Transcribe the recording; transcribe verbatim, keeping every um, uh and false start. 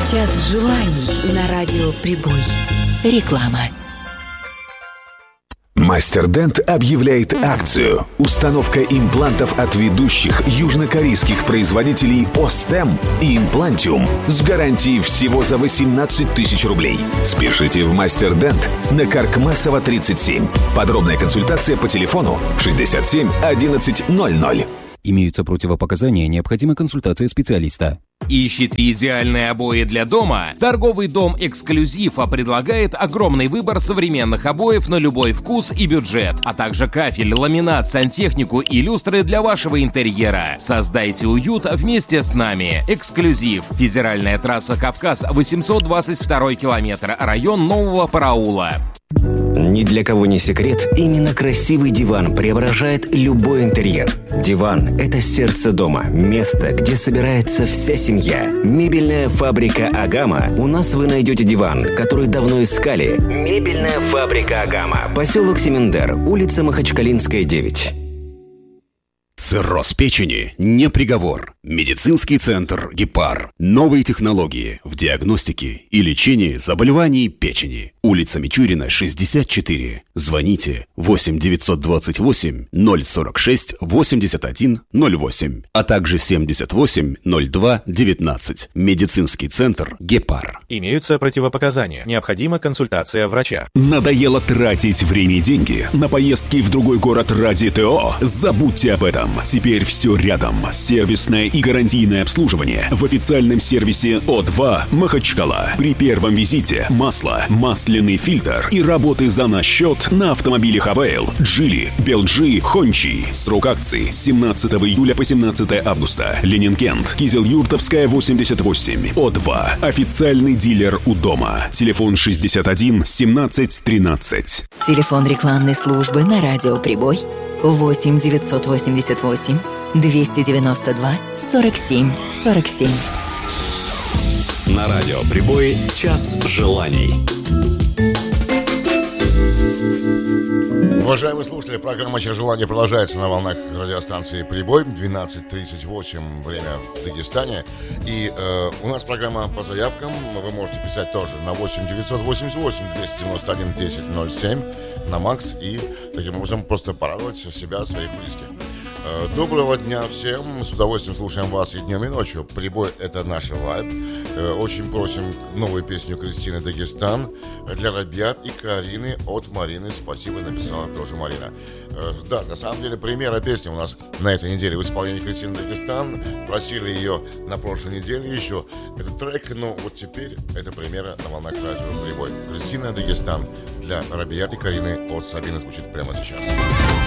Час желаний на радио «Прибой». Реклама. Мастер-Дент объявляет акцию. Установка имплантов от ведущих южнокорейских производителей Остем и Имплантиум с гарантией всего за восемнадцать тысяч рублей. Спешите в Мастер-Дент на Каркмасова тридцать семь. Подробная консультация по телефону шестьдесят семь одиннадцать ноль ноль. Имеются противопоказания, необходима консультация специалиста. Ищете идеальные обои для дома? Торговый дом «Эксклюзив» предлагает огромный выбор современных обоев на любой вкус и бюджет, а также кафель, ламинат, сантехнику и люстры для вашего интерьера. Создайте уют вместе с нами. «Эксклюзив». Федеральная трасса «Кавказ», восемьсот двадцать второй километр, район Нового Параула. Ни для кого не секрет, именно красивый диван преображает любой интерьер. Диван – это сердце дома, место, где собирается вся семья. Мебельная фабрика «Агама». У нас вы найдете диван, который давно искали. Мебельная фабрика «Агама». Поселок Семендер, улица Махачкалинская, девять. Цирроз печени не приговор. Медицинский центр «Гепар». Новые технологии в диагностике и лечении заболеваний печени. Улица Мичурина, шестьдесят четыре. Звоните восемь девятьсот двадцать восемь ноль сорок шесть восемьдесят один ноль восемь, а также семьдесят восемь ноль два девятнадцать. Медицинский центр «Гепар». Имеются противопоказания. Необходима консультация врача. Надоело тратить время и деньги на поездки в другой город ради ТО? Забудьте об этом. Теперь все рядом. Сервисное и гарантийное обслуживание в официальном сервисе О два Махачкала. При первом визите масло, масляный фильтр и работы за наш счет на автомобилях Авейл, Джили, Белджи, Хончи. Срок акции с семнадцатого июля по семнадцатое августа. Ленин-Кент, Кизел-Юртовская, восемьдесят восемь. О два. Официальный дилер у дома. Телефон шестьдесят один семнадцать тринадцать. Телефон рекламной службы на радио «Прибой» восемь девятьсот восемьдесят восемь двести девяносто два сорок семь сорок семь. На радио «Прибой» час желаний. Уважаемые слушатели, программа «Час желаний» продолжается на волнах радиостанции «Прибой». двенадцать тридцать восемь, время в Дагестане. И э, у нас программа по заявкам. Вы можете писать тоже на восемь девятьсот восемьдесят восемь двести девяносто один десять ноль семь на МАКС. И таким образом просто порадовать себя, своих близких. Э, доброго дня всем. С удовольствием слушаем вас и днем, и ночью. «Прибой» — это наш вайб. Э, очень просим новую песню Кристины «Дагестан» для Рабиат и Карины от Марины. Спасибо, написала тоже Марина. Э, да, на самом деле премьера песни у нас на этой неделе в исполнении Кристины «Дагестан». Просили ее на прошлой неделе еще. Этот трек, но вот теперь это премьера на волнах радио «Прибой». Кристина «Дагестан» для Рабиат и Карины от Сабины звучит прямо сейчас.